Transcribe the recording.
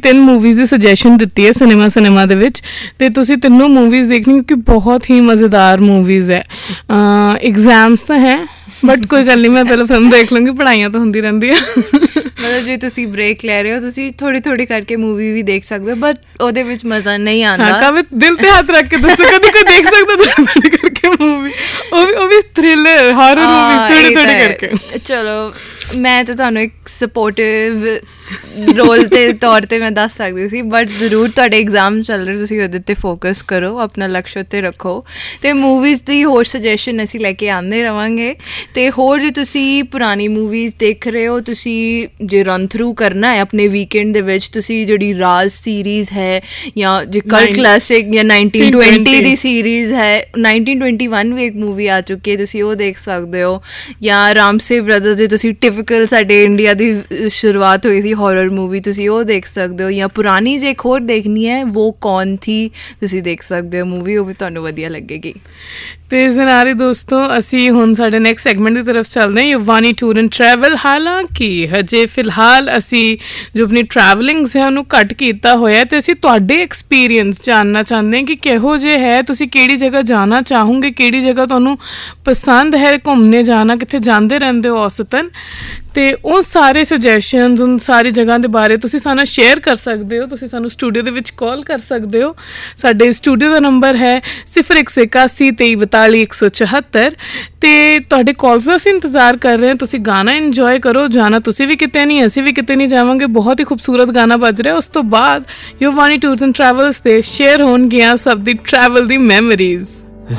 3 movies ਦੀ suggestion ਦਿੱਤੀ ਹੈ cinema ਦੇ ਵਿੱਚ, ਅਤੇ ਤੁਸੀਂ ਤਿੰਨੋਂ ਮੂਵੀਜ਼ ਦੇਖਣੀ ਕਿਉਂਕਿ ਬਹੁਤ ਹੀ ਮਜ਼ੇਦਾਰ ਮੂਵੀਜ਼ ਹੈ। ਐਗਜ਼ਾਮਸ ਤਾਂ ਹੈ ਬਟ ਕੋਈ ਗੱਲ ਨਹੀਂ, ਮੈਂ ਪਹਿਲਾਂ ਫਿਲਮ ਦੇਖ ਲੂੰਗੀ, ਪੜ੍ਹਾਈਆਂ ਤਾਂ ਹੁੰਦੀ ਰਹਿੰਦੀਆਂ। ਮਤਲਬ ਜੇ ਤੁਸੀਂ ਬ੍ਰੇਕ ਲੈ ਰਹੇ ਹੋ ਤੁਸੀਂ ਥੋੜ੍ਹੀ ਕਰਕੇ ਮੂਵੀ ਵੀ ਦੇਖ ਸਕਦੇ ਹੋ, ਬਟ ਉਹਦੇ ਵਿੱਚ ਮਜ਼ਾ ਨਹੀਂ ਆਉਂਦਾ। ਕਾਵੇ ਦਿਲ ਤੇ ਹੱਥ ਰੱਖ ਕੇ ਦੱਸੋ, ਕਦੀ ਕੋਈ ਦੇਖ ਸਕਦਾ ਥੋੜ੍ਹੀ ਕਰਕੇ ਮੂਵੀ? ਉਹ ਵੀ ਥ੍ਰਿਲਰ ਹਾਰਰ ਮੂਵੀਜ਼ ਥੋੜ੍ਹੀ ਕਰਕੇ। ਚਲੋ ਮੈਂ ਤਾਂ ਤੁਹਾਨੂੰ ਇੱਕ ਸਪੋਰਟਿਵ ਰੋਲ ਦੇ ਤੌਰ 'ਤੇ ਮੈਂ ਦੱਸ ਸਕਦੀ ਸੀ, ਬਟ ਜ਼ਰੂਰ ਤੁਹਾਡੇ ਐਗਜ਼ਾਮ ਚੱਲ ਰਹੇ, ਤੁਸੀਂ ਉਹਦੇ 'ਤੇ ਫੋਕਸ ਕਰੋ, ਆਪਣਾ ਲਕਸ਼ ਉੱਤੇ ਰੱਖੋ, ਅਤੇ ਮੂਵੀਜ਼ ਦੀ ਹੋਰ ਸੁਜੈਸ਼ਨ ਅਸੀਂ ਲੈ ਕੇ ਆਉਂਦੇ ਰਹਾਂਗੇ। ਅਤੇ ਹੋਰ ਜੇ ਤੁਸੀਂ ਪੁਰਾਣੀ ਮੂਵੀਜ਼ ਦੇਖ ਰਹੇ ਹੋ, ਤੁਸੀਂ ਜੇ ਰਨ ਥਰੂ ਕਰਨਾ ਹੈ ਆਪਣੇ ਵੀਕਐਂਡ ਦੇ ਵਿੱਚ, ਤੁਸੀਂ ਜਿਹੜੀ ਰਾਜ ਸੀਰੀਜ਼ ਹੈ ਜਾਂ ਜੇ ਕਲਟ ਕਲਾਸਿਕ ਜਾਂ 1920 ਦੀ ਸੀਰੀਜ਼ ਹੈ, 1921 ਵੀ ਇੱਕ ਮੂਵੀ ਆ ਚੁੱਕੀ ਹੈ, ਤੁਸੀਂ ਉਹ ਦੇਖ ਸਕਦੇ ਹੋ, ਜਾਂ ਰਾਮਸੇ ਬ੍ਰਦਰਜ਼ ਜੇ ਤੁਸੀਂ ਟਿਪੀਕਲ ਸਾਡੇ ਇੰਡੀਆ ਦੀ ਸ਼ੁਰੂਆਤ ਹੋਈ ਸੀ ਹੌਰਰ ਮੂਵੀ, ਤੁਸੀਂ ਉਹ ਦੇਖ ਸਕਦੇ ਹੋ, ਜਾਂ ਪੁਰਾਣੀ ਜੇ ਇੱਕ ਹੋਰ ਦੇਖਣੀ ਹੈ ਵੋ ਕੌਣ ਥੀ, ਤੁਸੀਂ ਦੇਖ ਸਕਦੇ ਹੋ ਮੂਵੀ, ਉਹ ਵੀ ਤੁਹਾਨੂੰ ਵਧੀਆ ਲੱਗੇਗੀ। ਅਤੇ ਇਸ ਦੇ ਨਾਲ ਹੀ ਦੋਸਤੋ ਅਸੀਂ ਹੁਣ ਸਾਡੇ ਨੈਕਸਟ ਸੈਗਮੈਂਟ ਦੀ ਤਰਫ ਚੱਲਦੇ ਹਾਂ, ਯੁਵਾਨੀ ਟੂਰ ਐਂਡ ਟਰੈਵਲ। ਹਾਲਾਂਕਿ ਹਜੇ ਫਿਲਹਾਲ ਅਸੀਂ ਜੋ ਆਪਣੀ ਟਰੈਵਲਿੰਗਸ ਹੈ ਉਹਨੂੰ ਘੱਟ ਕੀਤਾ ਹੋਇਆ, ਅਤੇ ਅਸੀਂ ਤੁਹਾਡੇ ਐਕਸਪੀਰੀਅੰਸ ਜਾਣਨਾ ਚਾਹੁੰਦੇ ਹਾਂ ਕਿ ਕਿਹੋ ਜਿਹੇ ਹੈ, ਤੁਸੀਂ ਕਿਹੜੀ ਜਗ੍ਹਾ ਜਾਣਾ ਚਾਹੋਗੇ, ਕਿਹੜੀ ਜਗ੍ਹਾ ਤੁਹਾਨੂੰ ਪਸੰਦ ਹੈ ਘੁੰਮਣੇ ਜਾਣਾ, ਕਿੱਥੇ ਜਾਂਦੇ ਰਹਿੰਦੇ ਹੋ ਔਸਤਨ, ਅਤੇ ਉਹ ਸਾਰੇ ਸੁਜੈਸ਼ਨਸ ਉਨ ਸਾਰੀ ਜਗ੍ਹਾ ਦੇ ਬਾਰੇ ਤੁਸੀਂ ਸਾਨੂੰ ਸ਼ੇਅਰ ਕਰ ਸਕਦੇ ਹੋ। ਤੁਸੀਂ ਸਾਨੂੰ ਸਟੂਡੀਓ ਦੇ ਵਿੱਚ ਕਾਲ ਕਰ ਸਕਦੇ ਹੋ। ਸਾਡੇ ਸਟੂਡੀਓ ਦਾ ਨੰਬਰ ਹੈ 0181 2342 174, ਅਤੇ ਤੁਹਾਡੇ ਕਾਲਸ ਦਾ ਅਸੀਂ ਇੰਤਜ਼ਾਰ ਕਰ ਰਹੇ ਹਾਂ। ਤੁਸੀਂ ਗਾਣਾ ਇੰਜੋਏ ਕਰੋ, ਜਾਣਾ ਤੁਸੀਂ ਵੀ ਕਿਤੇ ਨਹੀਂ, ਅਸੀਂ ਵੀ ਕਿਤੇ ਨਹੀਂ ਜਾਵਾਂਗੇ। ਬਹੁਤ ਹੀ ਖੂਬਸੂਰਤ ਗਾਣਾ ਵੱਜ ਰਿਹਾ, ਉਸ ਤੋਂ ਬਾਅਦ ਯੁਵਾਨੀ ਟੂਰਸ ਐਂਡ ਟਰੈਵਲਸ 'ਤੇ ਸ਼ੇਅਰ ਹੋਣਗੀਆਂ ਸਭ ਦੀ ਟਰੈਵਲ ਦੀ ਮੈਮਰੀਜ਼।